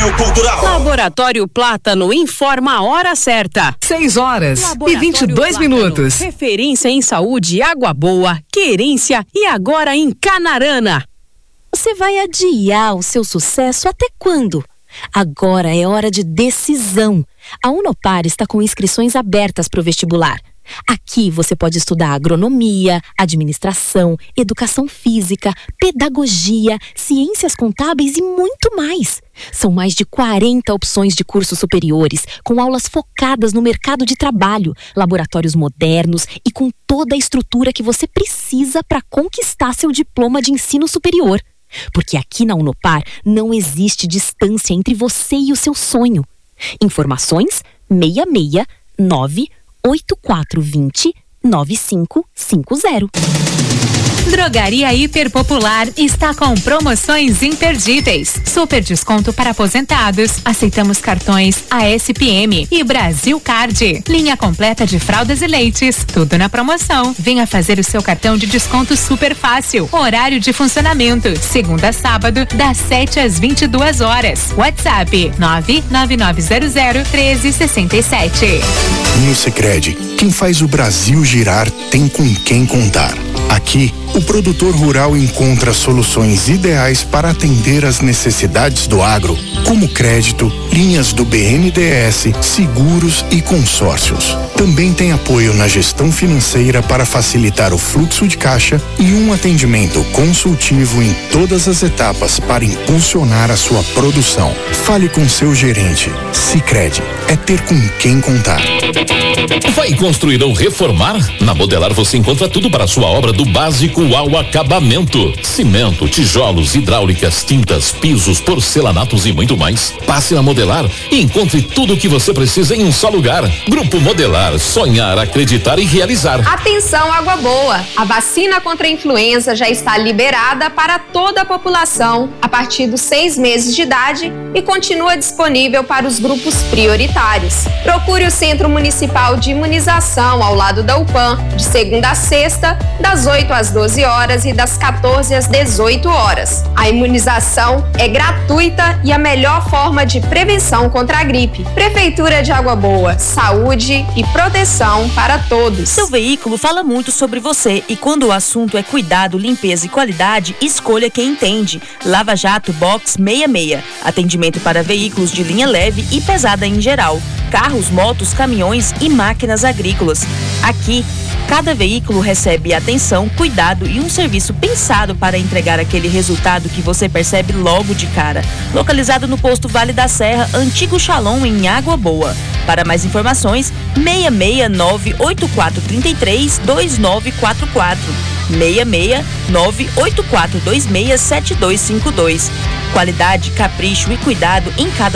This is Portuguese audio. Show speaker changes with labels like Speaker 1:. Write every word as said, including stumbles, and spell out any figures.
Speaker 1: Passeio Cultural.
Speaker 2: Laboratório Plátano informa a hora certa.
Speaker 3: seis horas e vinte e dois minutos.
Speaker 2: Referência em saúde, Água Boa, Querência e agora em Canarana.
Speaker 4: Você vai adiar o seu sucesso até quando? Agora é hora de decisão. A Unopar está com inscrições abertas para o vestibular. Aqui você pode estudar agronomia, administração, educação física, pedagogia, ciências contábeis e muito mais. São mais de quarenta opções de cursos superiores, com aulas focadas no mercado de trabalho, laboratórios modernos e com toda a estrutura que você precisa para conquistar seu diploma de ensino superior. Porque aqui na Unopar não existe distância entre você e o seu sonho. Informações seis seis nove oito quatro dois zero nove cinco cinco zero.
Speaker 5: Drogaria Hiper Popular está com promoções imperdíveis. Super desconto para aposentados. Aceitamos cartões A S P M e Brasil Card. Linha completa de fraldas e leites. Tudo na promoção. Venha fazer o seu cartão de desconto super fácil. Horário de funcionamento. Segunda a sábado, das sete às vinte e duas horas. WhatsApp nove nove nove zero zero um três seis sete.
Speaker 6: No Sicredi, quem faz o Brasil girar tem com quem contar. Aqui, o produtor rural encontra soluções ideais para atender às necessidades do agro, como crédito, linhas do B N D E S, seguros e consórcios. Também tem apoio na gestão financeira para facilitar o fluxo de caixa e um atendimento consultivo em todas as etapas para impulsionar a sua produção. Fale com seu gerente. Sicredi é ter com quem contar.
Speaker 7: Vai construir ou reformar? Na Modelar você encontra tudo para a sua obra do básico ao acabamento. Cimento, tijolos, hidráulicas, tintas, pisos, porcelanatos e muito mais. Passe na Modelar e encontre tudo o que você precisa em um só lugar. Grupo Modelar, sonhar, acreditar e realizar.
Speaker 8: Atenção, Água Boa! A vacina contra a influenza já está liberada para toda a população a partir dos seis meses de idade e continua disponível para os grupos prioritários. Procure o Centro Municipal de Imunização ao lado da U P A M, de segunda a sexta, das oito às doze horas e das quatorze às dezoito horas. A imunização é gratuita e a melhor forma de prevenção contra a gripe. Prefeitura de Água Boa, saúde e proteção para todos.
Speaker 9: Seu veículo fala muito sobre você e quando o assunto é cuidado, limpeza e qualidade, escolha quem entende. Lava Jato Box sessenta e seis. Atendimento para veículos de linha leve e pesada em geral. Carros, motos, caminhões e máquinas agrícolas. Aqui, cada veículo recebe atenção, cuidado e um serviço pensado para entregar aquele resultado que você percebe logo de cara. Localizado no posto Vale da Serra, Antigo Shalom, em Água Boa. Para mais informações, seis seis nove oito quatro três três dois nove quatro quatro. seis seis nove oito quatro dois seis sete dois cinco dois. Qualidade, capricho e cuidado em cada